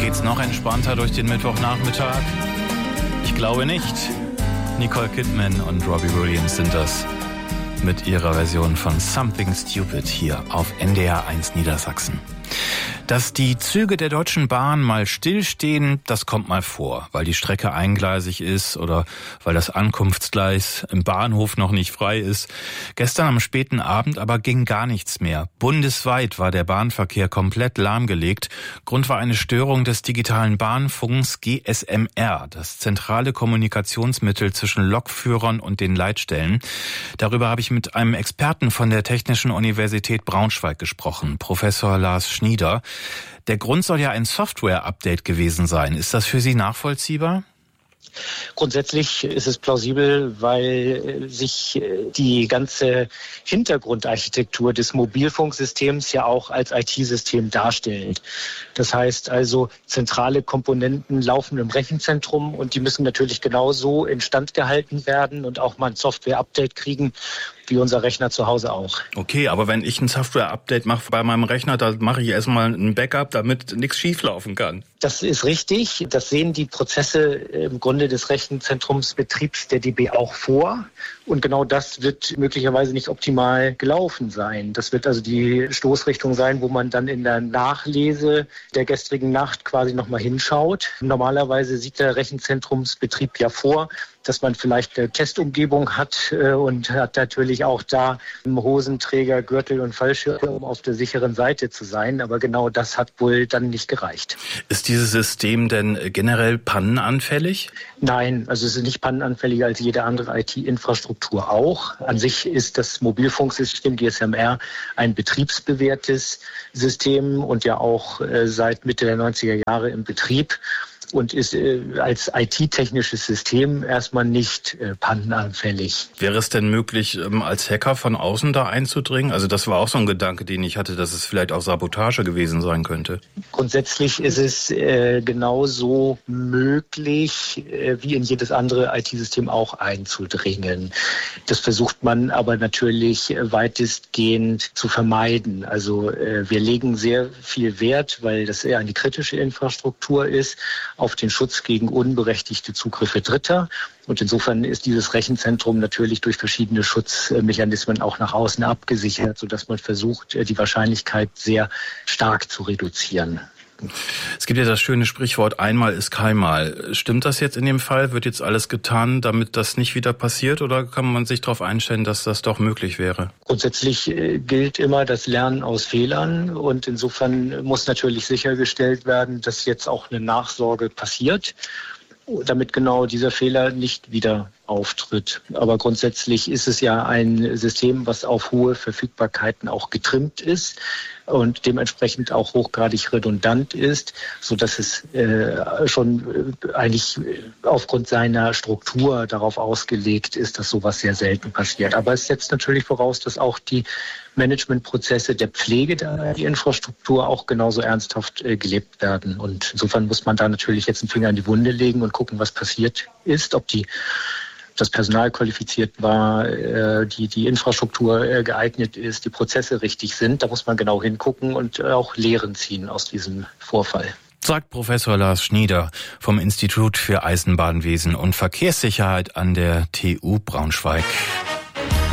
geht's noch entspannter durch den Mittwochnachmittag? Ich glaube nicht. Nicole Kidman und Robbie Williams sind das mit ihrer Version von Something Stupid hier auf NDR 1 Niedersachsen. Dass die Züge der Deutschen Bahn mal stillstehen, das kommt mal vor, weil die Strecke eingleisig ist oder weil das Ankunftsgleis im Bahnhof noch nicht frei ist. Gestern am späten Abend aber ging gar nichts mehr. Bundesweit war der Bahnverkehr komplett lahmgelegt. Grund war eine Störung des digitalen Bahnfunks GSMR, das zentrale Kommunikationsmittel zwischen Lokführern und den Leitstellen. Darüber habe ich mit einem Experten von der Technischen Universität Braunschweig gesprochen, Professor Lars Schnieder. Der Grund soll ja ein Software-Update gewesen sein. Ist das für Sie nachvollziehbar? Grundsätzlich ist es plausibel, weil sich die ganze Hintergrundarchitektur des Mobilfunksystems ja auch als IT-System darstellt. Das heißt also, zentrale Komponenten laufen im Rechenzentrum und die müssen natürlich genauso instand gehalten werden und auch mal ein Software-Update kriegen, wie unser Rechner zu Hause auch. Okay, aber wenn ich ein Software-Update mache bei meinem Rechner, da mache ich erstmal ein Backup, damit nichts schieflaufen kann. Das ist richtig. Das sehen die Prozesse im Grunde des Rechenzentrumsbetriebs der DB auch vor. Und genau das wird möglicherweise nicht optimal gelaufen sein. Das wird also die Stoßrichtung sein, wo man dann in der Nachlese der gestrigen Nacht quasi nochmal hinschaut. Normalerweise sieht der Rechenzentrumsbetrieb ja vor, dass man vielleicht eine Testumgebung hat und hat natürlich auch da Hosenträger, Gürtel und Fallschirme, um auf der sicheren Seite zu sein. Aber genau das hat wohl dann nicht gereicht. Ist dieses System denn generell pannenanfällig? Nein, also es ist nicht pannenanfälliger als jede andere IT-Infrastruktur auch. An sich ist das Mobilfunksystem GSMR ein betriebsbewährtes System und ja auch seit Mitte der 90er Jahre im Betrieb. Und ist als IT-technisches System erstmal nicht pannenanfällig. Wäre es denn möglich, als Hacker von außen da einzudringen? Also das war auch so ein Gedanke, den ich hatte, dass es vielleicht auch Sabotage gewesen sein könnte. Grundsätzlich ist es genauso möglich, wie in jedes andere IT-System auch einzudringen. Das versucht man aber natürlich weitestgehend zu vermeiden. Also wir legen sehr viel Wert, weil das eher eine kritische Infrastruktur ist, auf den Schutz gegen unberechtigte Zugriffe Dritter. Und insofern ist dieses Rechenzentrum natürlich durch verschiedene Schutzmechanismen auch nach außen abgesichert, sodass man versucht, die Wahrscheinlichkeit sehr stark zu reduzieren. Es gibt ja das schöne Sprichwort, einmal ist keinmal. Stimmt das jetzt in dem Fall? Wird jetzt alles getan, damit das nicht wieder passiert? Oder kann man sich darauf einstellen, dass das doch möglich wäre? Grundsätzlich gilt immer das Lernen aus Fehlern. Und insofern muss natürlich sichergestellt werden, dass jetzt auch eine Nachsorge passiert, damit genau dieser Fehler nicht wieder auftritt. Aber grundsätzlich ist es ja ein System, was auf hohe Verfügbarkeiten auch getrimmt ist und dementsprechend auch hochgradig redundant ist, sodass es schon eigentlich aufgrund seiner Struktur darauf ausgelegt ist, dass sowas sehr selten passiert. Aber es setzt natürlich voraus, dass auch die Managementprozesse der Pflege der Infrastruktur auch genauso ernsthaft gelebt werden. Und insofern muss man da natürlich jetzt einen Finger in die Wunde legen und gucken, was passiert ist, ob das Personal qualifiziert war, die Infrastruktur geeignet ist, die Prozesse richtig sind. Da muss man genau hingucken und auch Lehren ziehen aus diesem Vorfall. Sagt Professor Lars Schnieder vom Institut für Eisenbahnwesen und Verkehrssicherheit an der TU Braunschweig.